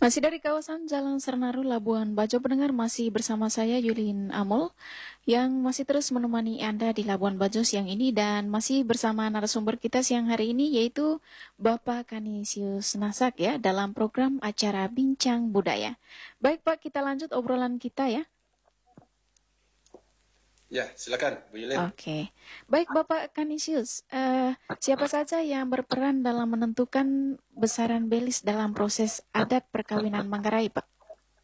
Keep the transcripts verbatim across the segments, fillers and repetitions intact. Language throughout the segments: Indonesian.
Masih dari kawasan Jalan Sernaru, Labuan Bajo, pendengar masih bersama saya Yulin Amol yang masih terus menemani Anda di Labuan Bajo siang ini dan masih bersama narasumber kita siang hari ini yaitu Bapak Kanisius Nasak ya dalam program acara Bincang Budaya. Baik Pak, kita lanjut obrolan kita ya. Ya, silakan Bu Yulin. Oke, baik Bapak Kanisius, eh, siapa saja yang berperan dalam menentukan besaran belis dalam proses adat perkawinan Manggarai, Pak?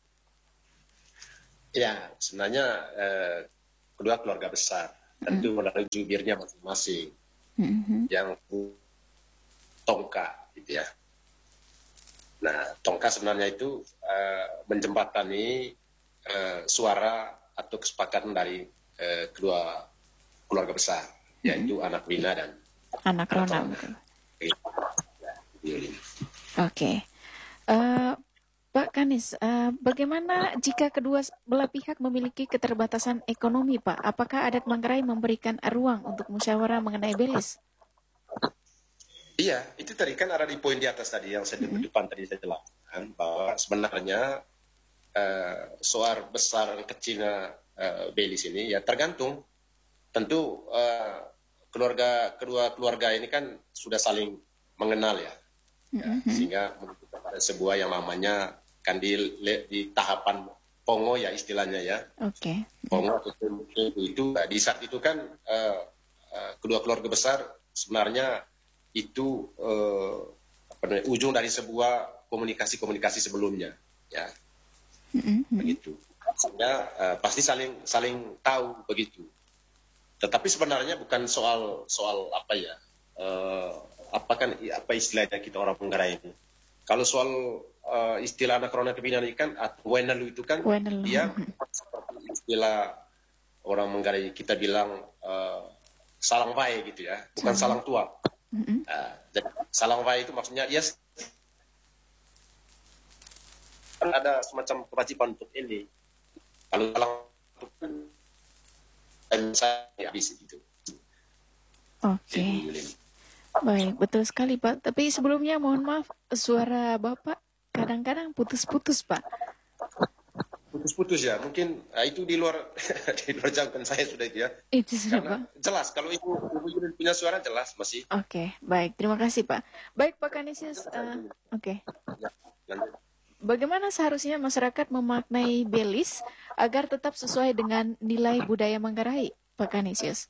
Ya, sebenarnya eh, kedua keluarga besar tentu melalui jubirnya masing-masing Mhm. yang tongka, gitu ya. Nah, tongka sebenarnya itu eh, menjembatani eh, suara atau kesepakatan dari eh, kedua keluarga besar, yaitu anak Wina dan Anak anak Rona, Rona. betul. Ya, Bu Yulin. Oke, Eh, Pak Kanis, eh, bagaimana jika kedua belah pihak memiliki keterbatasan ekonomi, Pak? Apakah adat Manggarai memberikan ruang untuk musyawarah mengenai belis? Iya, itu tadi kan ada di poin di atas tadi yang saya di depan tadi saya jelaskan bahwa sebenarnya eh, soal besar dan kecilnya eh, belis ini ya tergantung. Tentu eh, keluarga kedua keluarga ini kan sudah saling mengenal ya, ya sehingga menunjukkan pada sebuah yang namanya kan di, di tahapan pongo ya istilahnya ya. Oke, Pongo atau itu, itu nah, di saat itu kan eh, eh, kedua keluarga besar sebenarnya itu eh, apa namanya, ujung dari sebuah komunikasi-komunikasi sebelumnya ya begitu sehingga eh, pasti saling saling tahu begitu. Tetapi sebenarnya bukan soal soal apa ya, eh, apa kan apa istilahnya kita orang Manggarai ini. Kalau soal eh, istilah anak corona kebinaan ini kan atau wenalu itu kan Wenel. dia seperti istilah orang Manggarai kita bilang eh, salang wae gitu ya, bukan salang tua. Nah, jadi salang wae itu maksudnya ya kan ada semacam kewajiban untuk ini. Kalau salang itu kan saya habis gitu. Oke, baik, betul sekali, Pak. Tapi sebelumnya mohon maaf, suara Bapak kadang-kadang putus-putus, Pak. Putus-putus ya, mungkin nah, itu di luar di luar jangkauan saya sudah itu ya. Itu sudah, Karena Pak. jelas kalau ibu ibu Yulin punya suara jelas masih. Oke, baik. Terima kasih, Pak. Baik, Pak Kanisius. eh, Oke. Ya, lanjut. Bagaimana seharusnya masyarakat memaknai belis agar tetap sesuai dengan nilai budaya Manggarai, Pak Kanisius?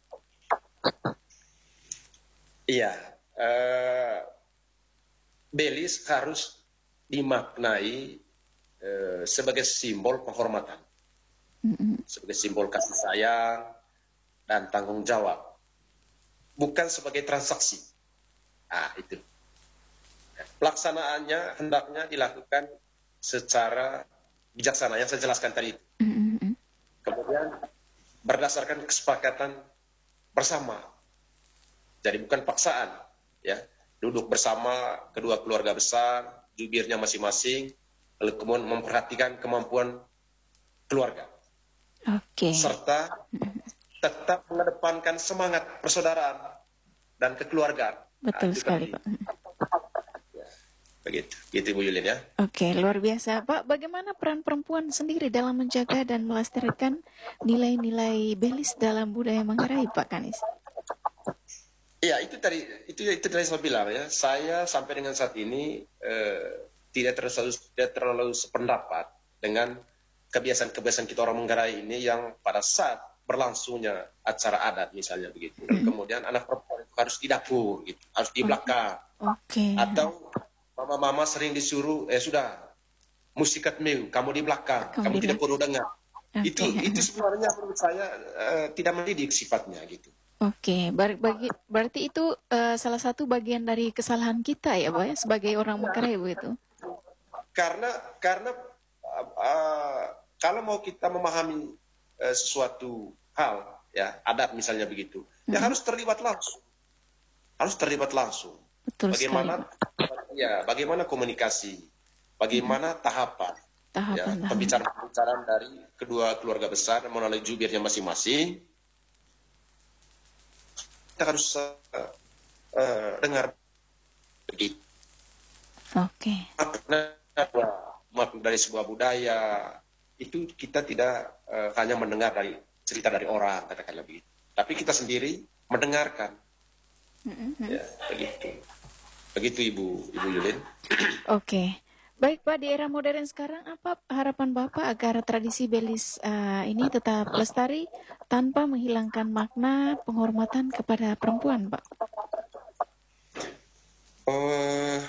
Iya, eh, belis harus dimaknai eh, sebagai simbol penghormatan, sebagai simbol kasih sayang dan tanggung jawab, bukan sebagai transaksi. Ah itu. Pelaksanaannya hendaknya dilakukan secara bijaksana yang saya jelaskan tadi. Kemudian berdasarkan kesepakatan bersama. Jadi bukan paksaan, ya. Duduk bersama kedua keluarga besar, jubirnya masing-masing, lalu kemudian memperhatikan kemampuan keluarga, Oke. serta tetap mengedepankan semangat persaudaraan dan kekeluargaan. Betul Nah, itu sekali, tadi. Pak. Begitu, gitu Bu Yulin ya. Oke, luar biasa. Pak, bagaimana peran perempuan sendiri dalam menjaga dan melestarikan nilai-nilai belis dalam budaya Manggarai, Pak Kanis? Iya, itu tadi itu itu tadi saya bilang ya. Saya sampai dengan saat ini eh, tidak terlalu tidak terlalu sependapat dengan kebiasaan-kebiasaan kita orang Manggarai ini yang pada saat berlangsungnya acara adat misalnya begitu. Dan kemudian anak perempuan itu harus di dapur gitu, harus di belakang. Oke. Atau mama-mama sering disuruh eh sudah musikat meu, kamu di belakang, Kamu kamu, di tidak perlu dengar. Oke. Itu itu sebenarnya menurut saya eh, tidak mendidik sifatnya gitu. Oke, bar- bagi, berarti itu eh, salah satu bagian dari kesalahan kita ya, Pak, ya, sebagai orang Manggarai begitu. Karena karena uh, uh, kalau mau kita memahami uh, sesuatu hal ya adat misalnya begitu ya harus terlibat langsung harus terlibat langsung Betul bagaimana sekali, ya bagaimana komunikasi bagaimana tahapan Pak. ya Tahapan-tahapan. pembicaraan-pembicaraan dari kedua keluarga besar melalui jubirnya masing-masing kita harus uh, uh, dengar begitu. Oke. Makna makna dari sebuah budaya itu kita tidak uh, hanya mendengar dari cerita dari orang, katakanlah begitu, tapi kita sendiri mendengarkan. Mm-mm. Ya, begitu. Begitu Ibu Ibu Yulin. Oke. Baik Pak, di era modern sekarang apa harapan Bapak agar tradisi Belis eh, ini tetap lestari tanpa menghilangkan makna penghormatan kepada perempuan, Pak? Uh,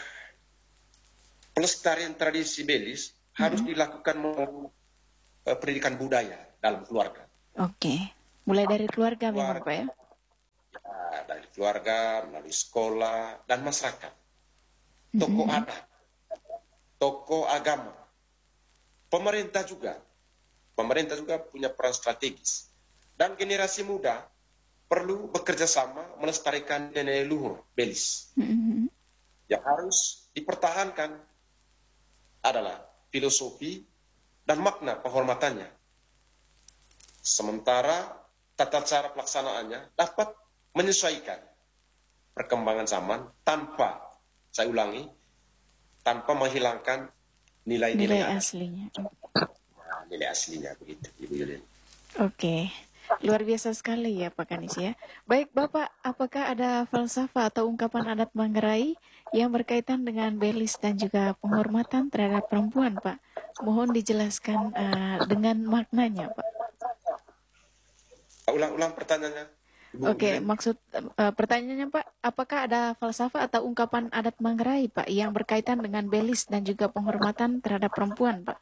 pelestarian tradisi Belis harus Mm-mm. dilakukan melalui uh, pendidikan budaya dalam keluarga. Oke. Mulai dari keluarga memang, Pak Keluarga, ya? ya, dari keluarga, melalui sekolah dan masyarakat, tokoh Mm-mm. adat, tokoh agama, pemerintah juga. Pemerintah juga punya peran strategis. Dan generasi muda perlu bekerja sama melestarikan nilai luhur Belis. Mm-mm. Yang harus dipertahankan adalah filosofi dan makna penghormatannya. Sementara tata cara pelaksanaannya dapat menyesuaikan perkembangan zaman tanpa, saya ulangi, tanpa menghilangkan nilai-nilai Nilai adat. aslinya. Nah, nilai aslinya begitu, Ibu Yulin. Oke. Luar biasa sekali ya Pak Kanis ya. Baik Bapak, apakah ada falsafah atau ungkapan adat Manggarai yang berkaitan dengan Belis dan juga penghormatan terhadap perempuan, Pak? Mohon dijelaskan eh, dengan maknanya, Pak. Ulang-ulang pertanyaannya, Ibu Oke, Yulin. maksud eh, pertanyaannya Pak, apakah ada falsafah atau ungkapan adat Manggarai, Pak, yang berkaitan dengan Belis dan juga penghormatan terhadap perempuan, Pak?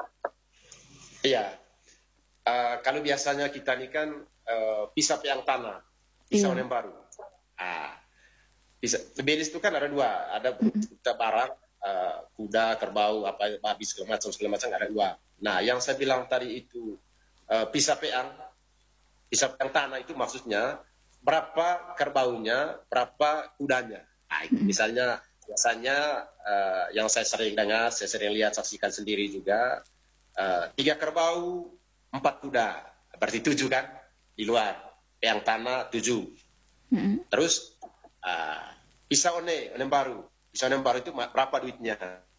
Iya, uh, kalau biasanya kita ini kan uh, pisah peang tanah, pisah Iya. yang baru. Ah, pisah, Belis itu kan ada dua, ada Mm-mm. kita barang, uh, kuda, kerbau, apa, babi segala macam segala macam ada dua. Nah, yang saya bilang tadi itu uh, pisah peang, pisah peang tanah itu maksudnya berapa kerbaunya, berapa kudanya. Nah, itu Mm-mm. misalnya biasanya uh, yang saya sering dengar, saya sering lihat, saksikan sendiri juga. Uh, tiga kerbau, empat kuda, berarti tujuh kan di luar. Yang tanah tujuh. Mm-mm. Terus uh, pisau one, one baru. Pisau one baru itu berapa duitnya?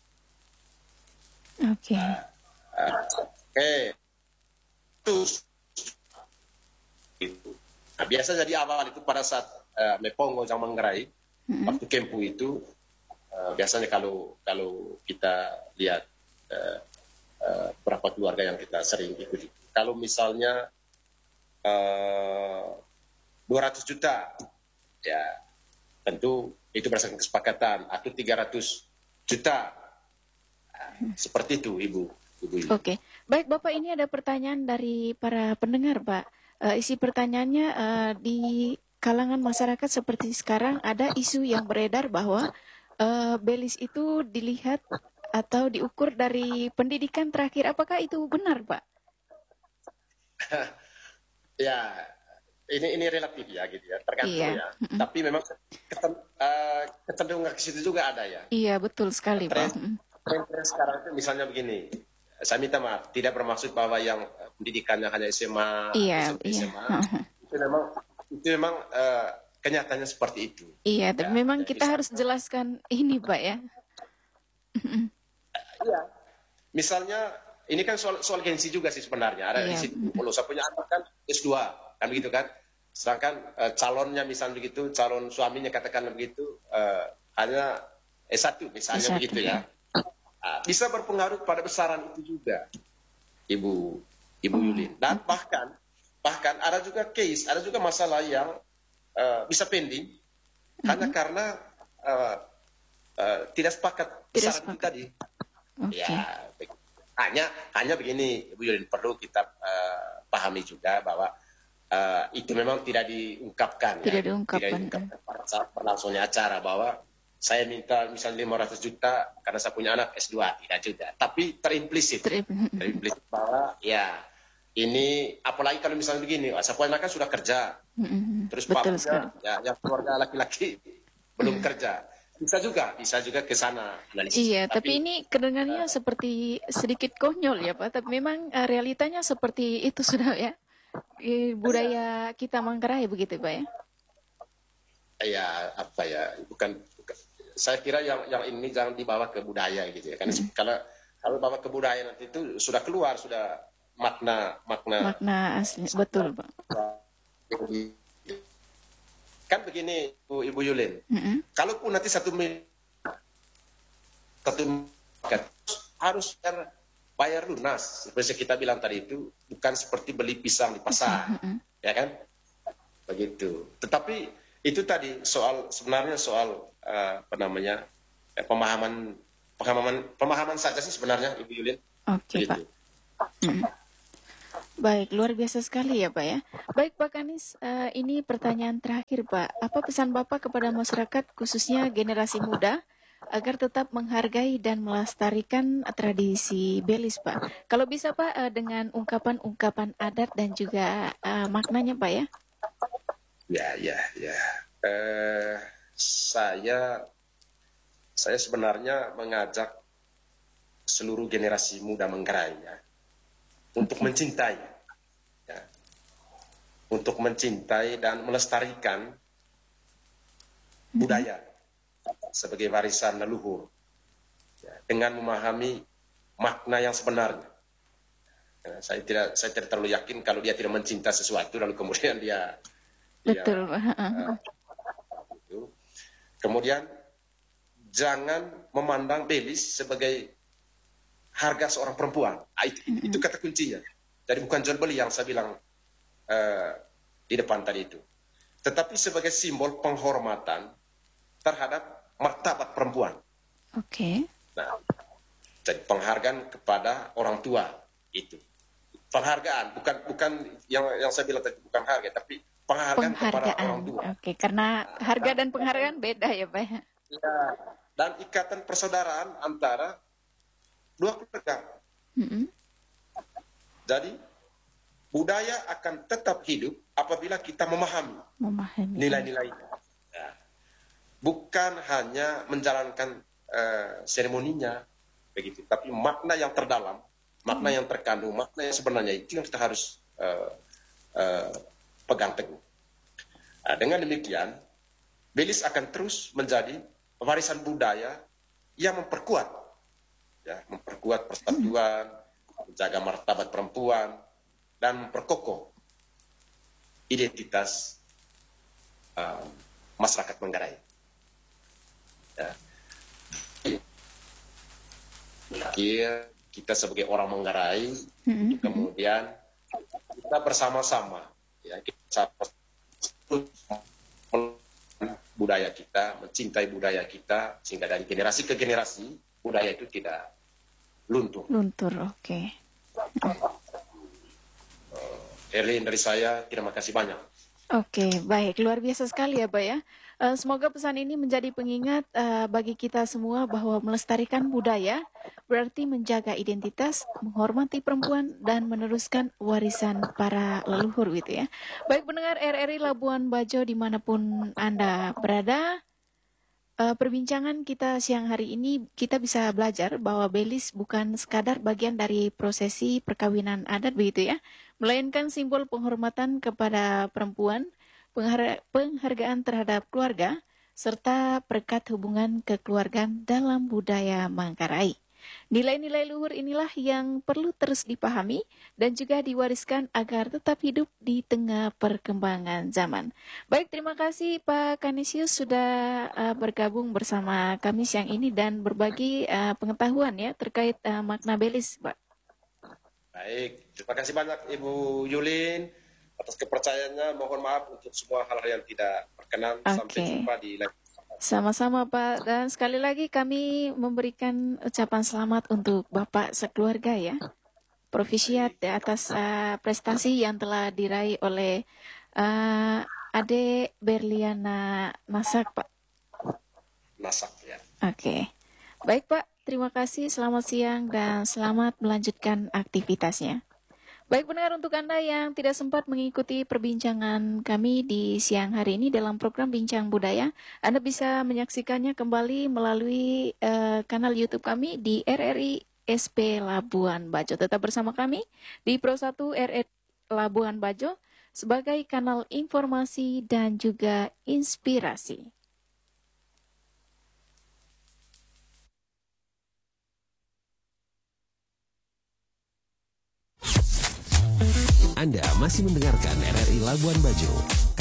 Oke. Uh, uh, Oke, okay. Terus itu. Nah, biasa jadi awal itu pada saat uh, Mepongo yang Manggarai, Mm-mm. waktu kempu itu uh, biasanya kalau kalau kita lihat uh, Uh, berapa keluarga yang kita sering ikuti. Kalau misalnya uh, dua ratus juta, ya tentu itu berdasarkan kesepakatan. Atau tiga ratus juta, uh, seperti itu, Ibu. Ibu, Ibu. Oke, baik Bapak, ini ada pertanyaan dari para pendengar, Pak. Eh, isi pertanyaannya eh, di kalangan masyarakat seperti sekarang ada isu yang beredar bahwa eh, Belis itu dilihat atau diukur dari pendidikan terakhir. Apakah itu benar, Pak? Ya, ini ini relatif ya, gitu ya, tergantung Iya. ya. Mm-mm. Tapi memang keten, uh, kecenderungan ke situ juga ada ya. Iya, betul sekali, Tren, Pak. Mm-mm. tren sekarang itu misalnya begini. Saya minta maaf, tidak bermaksud bahwa yang pendidikannya hanya S M A, Iya, S M P, iya. S M A, itu memang itu memang uh, kenyataannya seperti itu. Iya, tapi Ya, memang ya, kita misalnya, harus jelaskan ini, Pak ya. Mm-mm. iya. Misalnya ini kan soal soal gengsi juga sih sebenarnya. Ada di Iya. situ. Kalau saya punya anak kan S dua, kan begitu kan. Sedangkan uh, calonnya misalnya begitu, calon suaminya katakan begitu, uh, hanya S satu misalnya S satu, begitu ya. ya. Uh, bisa berpengaruh pada besaran itu juga, Ibu Ibu Oh. Yulin. Dan bahkan bahkan ada juga case, ada juga masalah yang uh, bisa pending hanya Mm-mm. karena uh, uh, tidak sepakat Tidak besaran itu sepakat. tadi. Oke. Ya, hanya hanya begini, Ibu Yulin, perlu kita uh, pahami juga bahwa uh, itu memang tidak diungkapkan, Tidak ya, diungkapkan. tidak diungkapkan pada saat berlangsungnya acara bahwa saya minta misalnya lima ratus juta karena saya punya anak S dua, tidak juga. Tapi terimplisit, Ter- terimplisit bahwa ya ini, apalagi kalau misalnya begini, saya punya anak kan sudah kerja, Mm-mm. terus Betul papunya sekali. ya, yang keluarga laki-laki belum kerja. Bisa juga, bisa juga ke sana analisis. Iya, tapi Tapi ini kedengarannya seperti sedikit konyol ya Pak, tapi memang eh, realitanya seperti itu sudah ya. Eh, budaya kita Manggarai begitu Pak ya. ya apa ya, bukan, bukan saya kira yang yang ini jangan dibawa ke budaya gitu ya, karena Mm. kalau Kalau bawa ke budaya nanti itu sudah keluar, sudah makna makna Makna asli, betul Pak. kan begini Bu Ibu Yulin. Mm-mm. Kalaupun nanti satu mil satu miliar, harus bayar, bayar lunas. Seperti kita bilang tadi itu bukan seperti beli pisang di pasar, Mm-mm. ya kan? Begitu. Tetapi itu tadi soal sebenarnya soal uh, apa namanya eh, pemahaman pemahaman pemahaman saja sih sebenarnya Ibu Yulin. Oke Pak. Begitu. Mm-mm. Baik, luar biasa sekali ya Pak ya. Baik Pak Kanis, eh, ini pertanyaan terakhir Pak. Apa pesan Bapak kepada masyarakat khususnya generasi muda agar tetap menghargai dan melestarikan tradisi Belis Pak? Kalau bisa Pak, eh, dengan ungkapan-ungkapan adat dan juga eh, maknanya Pak ya. Ya, ya, ya. Eh, saya saya sebenarnya mengajak seluruh generasi muda Manggarai ya, untuk Oke. mencintai, ya, untuk mencintai dan melestarikan budaya sebagai warisan leluhur, ya, dengan memahami makna yang sebenarnya. Ya, saya tidak saya tidak terlalu yakin kalau dia tidak mencinta sesuatu lalu kemudian dia Betul dia Pak. uh, itu. Kemudian jangan memandang Belis sebagai harga seorang perempuan. Ah, itu, itu, itu kata kuncinya. Jadi bukan jual beli yang saya bilang uh, di depan tadi itu. Tetapi sebagai simbol penghormatan terhadap martabat perempuan. Oke. Nah, jadi penghargaan kepada orang tua itu. Penghargaan bukan bukan yang yang saya bilang tadi bukan harga, tapi penghargaan, kepada orang Penghargaan. tua. Oke, karena harga dan penghargaan beda ya Pak ya. Ya, dan ikatan persaudaraan antara dua keluarga. Mm-mm. Jadi budaya akan tetap hidup apabila kita memahami Memahami. nilai-nilai. Ya. Bukan hanya menjalankan uh, seremoninya begitu, tapi makna yang terdalam, makna yang terkandung, makna yang sebenarnya itu yang kita harus uh, uh, pegang teguh. Nah, dengan demikian, Belis akan terus menjadi warisan budaya yang memperkuat, ya, memperkuat persatuan, menjaga martabat perempuan, dan memperkokoh identitas uh, masyarakat Manggarai. Ya. Pikir kita sebagai orang Manggarai, Mm-mm. kemudian kita bersama-sama, ya, kita budaya kita, mencintai budaya kita, sehingga dari generasi ke generasi budaya itu tidak luntur. Luntur, oke. Erlin dari saya, terima kasih banyak. Oke, baik. Luar biasa sekali ya, Pak ya. Eh, Semoga pesan ini menjadi pengingat eh, bagi kita semua bahwa melestarikan budaya berarti menjaga identitas, menghormati perempuan, dan meneruskan warisan para leluhur gitu ya. Baik pendengar R R I Labuan Bajo dimanapun Anda berada, eh, perbincangan kita siang hari ini kita bisa belajar bahwa Belis bukan sekadar bagian dari prosesi perkawinan adat begitu ya, melainkan simbol penghormatan kepada perempuan, penghar- penghargaan terhadap keluarga, serta perekat hubungan kekeluargaan dalam budaya Manggarai. Nilai-nilai luhur inilah yang perlu terus dipahami dan juga diwariskan agar tetap hidup di tengah perkembangan zaman. Baik, terima kasih Pak Kanisius sudah uh, bergabung bersama kami siang ini dan berbagi uh, pengetahuan ya terkait uh, makna Belis, Pak. Baik, terima kasih banyak Ibu Yulin atas kepercayaannya. Mohon maaf untuk semua hal-hal yang tidak berkenan. Sampai Oke. jumpa di lain. Sama-sama Pak, dan sekali lagi kami memberikan ucapan selamat untuk Bapak sekeluarga ya. Profisiat di atas uh, prestasi yang telah diraih oleh uh, Ade Berliana Nasak Pak. Nasak ya. Oke, baik Pak, terima kasih, selamat siang dan selamat melanjutkan aktivitasnya. Baik pendengar, untuk Anda yang tidak sempat mengikuti perbincangan kami di siang hari ini dalam program Bincang Budaya, Anda bisa menyaksikannya kembali melalui uh, kanal YouTube kami di R R I S P Labuan Bajo. Tetap bersama kami di Pro satu R R I Labuan Bajo sebagai kanal informasi dan juga inspirasi. Anda masih mendengarkan R R I Labuan Bajo.